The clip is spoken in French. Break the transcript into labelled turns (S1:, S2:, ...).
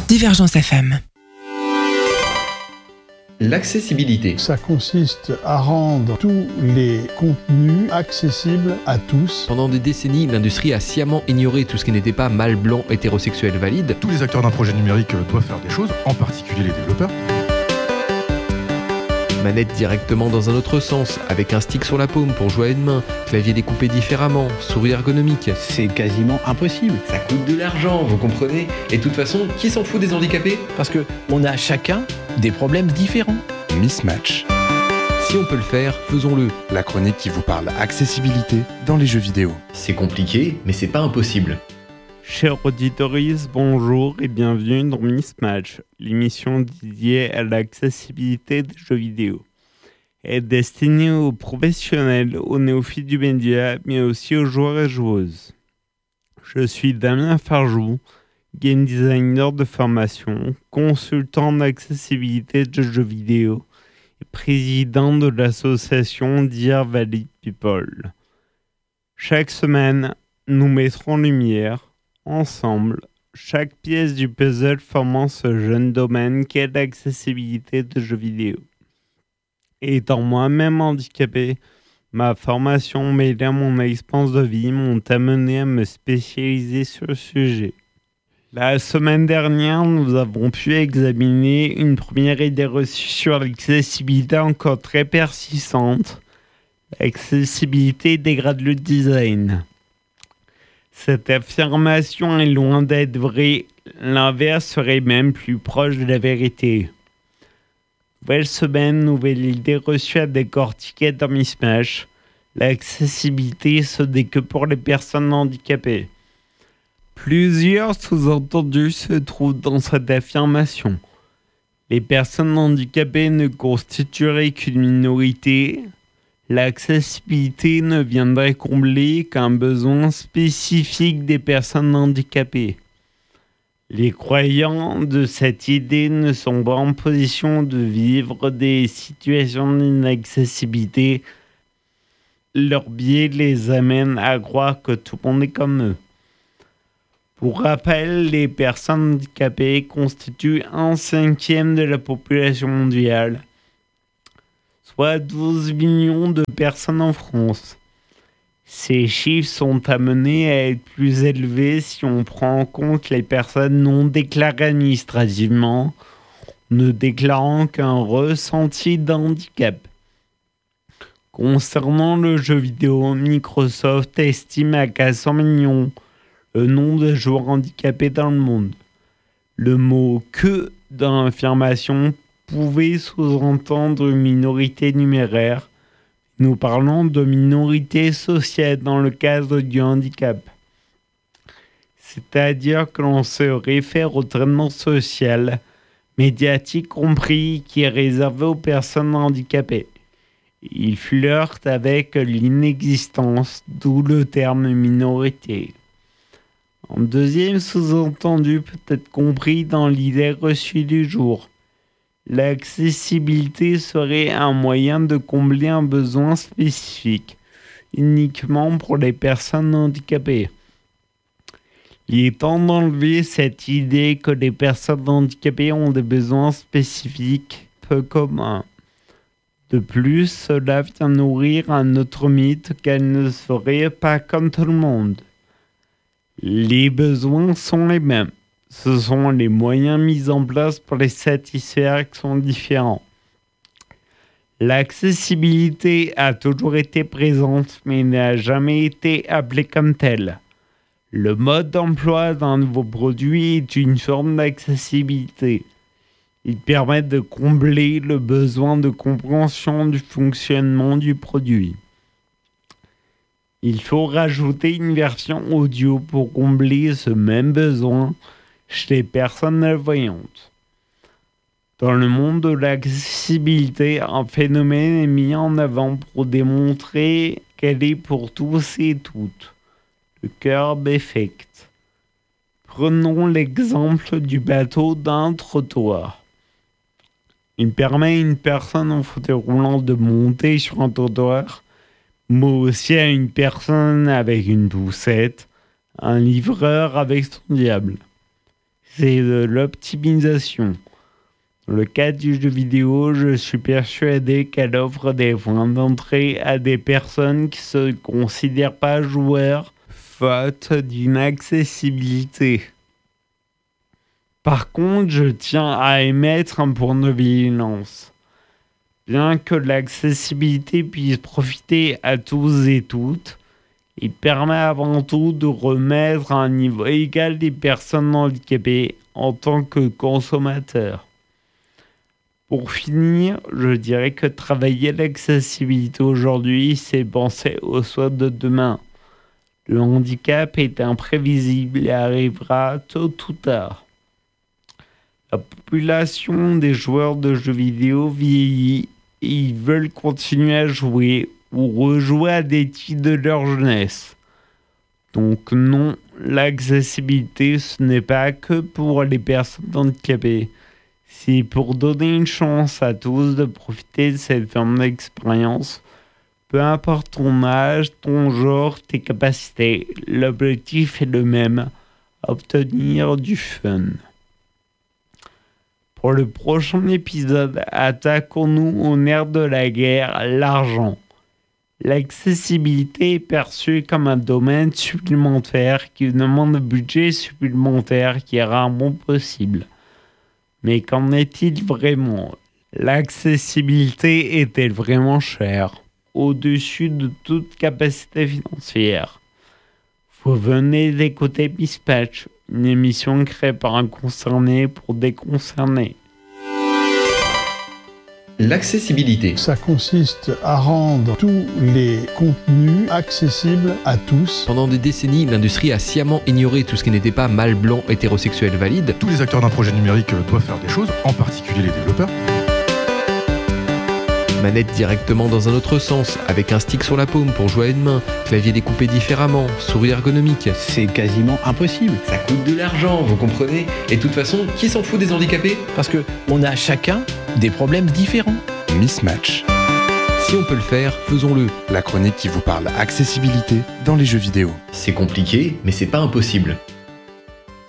S1: Divergence FM.
S2: L'accessibilité.
S3: Ça consiste à rendre tous les contenus accessibles à tous.
S2: Pendant des décennies, l'industrie a sciemment ignoré tout ce qui n'était pas mâle, blanc, hétérosexuel, valide.
S4: Tous les acteurs d'un projet numérique doivent faire des choses, en particulier les développeurs.
S2: Manette directement dans un autre sens, avec un stick sur la paume pour jouer à une main, clavier découpé différemment, souris ergonomique.
S5: C'est quasiment impossible.
S2: Ça coûte de l'argent, vous comprenez ? Et de toute façon, qui s'en fout des handicapés ?
S5: Parce qu'on a chacun des problèmes différents.
S6: Mismatch.
S2: Si on peut le faire, faisons-le.
S6: La chronique qui vous parle accessibilité dans les jeux vidéo.
S2: C'est compliqué, mais c'est pas impossible.
S7: Chers auditeurs, bonjour et bienvenue dans Mismatch, l'émission dédiée à l'accessibilité des jeux vidéo. Elle est destinée aux professionnels, aux néophytes du média, mais aussi aux joueurs et joueuses. Je suis Damien Farjou, game designer de formation, consultant en accessibilité de jeux vidéo et président de l'association Dear Valid People. Chaque semaine, nous mettrons en lumière ensemble chaque pièce du puzzle formant ce jeune domaine qu'est l'accessibilité de jeux vidéo. Étant moi-même handicapé, ma formation mêlée à mon expérience de vie m'ont amené à me spécialiser sur le sujet. La semaine dernière, nous avons pu examiner une première idée reçue sur l'accessibilité encore très persistante. L'accessibilité dégrade le design. Cette affirmation est loin d'être vraie, l'inverse serait même plus proche de la vérité. Nouvelle semaine, nouvelle idée reçue à décortiquer dans Mismatch. L'accessibilité, ce n'est que pour les personnes handicapées. Plusieurs sous-entendus se trouvent dans cette affirmation. Les personnes handicapées ne constitueraient qu'une minorité. L'accessibilité ne viendrait combler qu'un besoin spécifique des personnes handicapées. Les croyants de cette idée ne sont pas en position de vivre des situations d'inaccessibilité. Leur biais les amène à croire que tout le monde est comme eux. Pour rappel, les personnes handicapées constituent 1/5 de la population mondiale, soit 12 millions de personnes en France. Ces chiffres sont amenés à être plus élevés si on prend en compte les personnes non déclarées administrativement, ne déclarant qu'un ressenti d'handicap. Concernant le jeu vidéo, Microsoft estime à 400 millions le nombre de joueurs handicapés dans le monde. Le mot « que » dans l'affirmation pouvait sous-entendre une minorité numéraire. Nous parlons de minorité sociale dans le cadre du handicap. C'est-à-dire que l'on se réfère au traitement social, médiatique compris, qui est réservé aux personnes handicapées. Il flirte avec l'inexistence, d'où le terme minorité. Un deuxième sous-entendu peut être compris dans l'idée reçue du jour. L'accessibilité serait un moyen de combler un besoin spécifique, uniquement pour les personnes handicapées. Il est temps d'enlever cette idée que les personnes handicapées ont des besoins spécifiques peu communs. De plus, cela vient nourrir un autre mythe qu'elles ne seraient pas comme tout le monde. Les besoins sont les mêmes. Ce sont les moyens mis en place pour les satisfaire qui sont différents. L'accessibilité a toujours été présente, mais n'a jamais été appelée comme telle. Le mode d'emploi d'un nouveau produit est une forme d'accessibilité. Il permet de combler le besoin de compréhension du fonctionnement du produit. Il faut rajouter une version audio pour combler ce même besoin chez les personnes malvoyantes. Dans le monde de l'accessibilité, un phénomène est mis en avant pour démontrer qu'elle est pour tous et toutes. Le curb effect. Prenons l'exemple du bateau d'un trottoir. Il permet à une personne en fauteuil roulant de monter sur un trottoir, mais aussi à une personne avec une poussette, un livreur avec son diable. c'est de l'optimisation. Dans le cas du jeu vidéo, je suis persuadé qu'elle offre des points d'entrée à des personnes qui ne se considèrent pas joueurs, faute d'inaccessibilité. Par contre, je tiens à émettre un point de vigilance. Bien que l'accessibilité puisse profiter à tous et toutes, il permet avant tout de remettre à un niveau égal des personnes handicapées en tant que consommateurs. Pour finir, je dirais que travailler l'accessibilité aujourd'hui, c'est penser aux soins de demain. Le handicap est imprévisible et arrivera tôt ou tard. La population des joueurs de jeux vidéo vieillit et ils veulent continuer à jouer ou rejouer à des titres de leur jeunesse. Donc non, l'accessibilité ce n'est pas que pour les personnes handicapées. C'est pour donner une chance à tous de profiter de cette forme d'expérience. Peu importe ton âge, ton genre, tes capacités, l'objectif est le même, obtenir du fun. Pour le prochain épisode, attaquons-nous au nerf de la guerre, l'argent. L'accessibilité est perçue comme un domaine supplémentaire qui demande un budget supplémentaire qui est rarement possible. Mais qu'en est-il vraiment ? L'accessibilité est-elle vraiment chère, au-dessus de toute capacité financière ? Vous venez d'écouter Mismatch, une émission créée par un concerné pour des concernés.
S2: L'accessibilité.
S3: Ça consiste à rendre tous les contenus accessibles à tous.
S2: Pendant des décennies, l'industrie a sciemment ignoré tout ce qui n'était pas mâle, blanc, hétérosexuel, valide.
S4: Tous les acteurs d'un projet numérique doivent faire des choses, en particulier les développeurs.
S2: Manette directement dans un autre sens, avec un stick sur la paume pour jouer à une main, clavier découpé différemment, souris ergonomique.
S5: C'est quasiment impossible.
S2: Ça coûte de l'argent, vous comprenez ? Et de toute façon, qui s'en fout des handicapés ?
S5: Parce qu'on a chacun des problèmes différents.
S6: Mismatch,
S2: Si on peut le faire, faisons-le.
S6: la chronique qui vous parle accessibilité dans les jeux vidéo.
S2: C'est compliqué, mais c'est pas impossible.